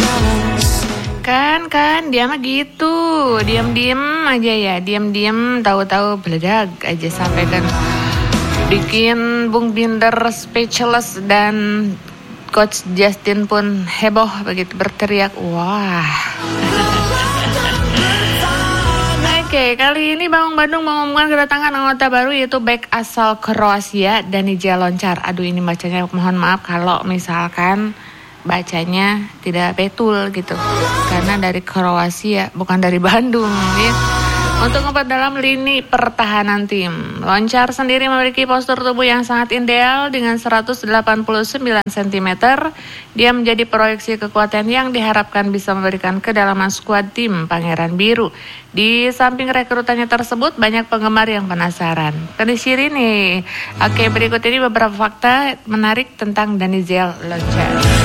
Kan dia mah gitu, diam-diam aja ya, diam-diam tahu-tahu beledak aja sampai kan bikin Bung Binder speechless dan Coach Justin pun heboh begitu berteriak, wah. Oke, kali ini Bang Bandung mengumumkan kedatangan anggota baru yaitu bek asal Kroasia, Danija Lončar. Aduh, ini bacanya mohon maaf kalau misalkan bacanya tidak betul gitu. Karena dari Kroasia, bukan dari Bandung ya. Untuk memperdalam lini pertahanan tim, Lončar sendiri memiliki postur tubuh yang sangat ideal dengan 189 cm. Dia menjadi proyeksi kekuatan yang diharapkan bisa memberikan kedalaman skuad tim Pangeran Biru. Di samping rekrutannya tersebut, banyak penggemar yang penasaran. Kedisiri nih. Oke, berikut ini beberapa fakta menarik tentang Danija Lončar.